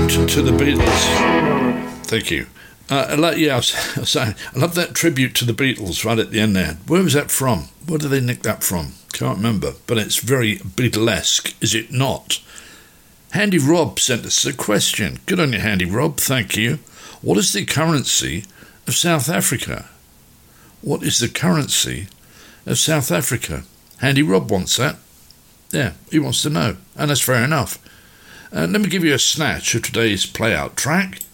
tribute to the Beatles. Thank you. I was saying, I love that tribute to the Beatles right at the end there. Where was that from? Where did they nick that from? Can't remember, but it's very Beatlesque, is it not? Handy Rob sent us a question. Good on you, Handy Rob. Thank you. What is the currency of South Africa? What is the currency of South Africa? Handy Rob wants that. Yeah, he wants to know, and that's fair enough. Let me give you a snatch of today's play-out track.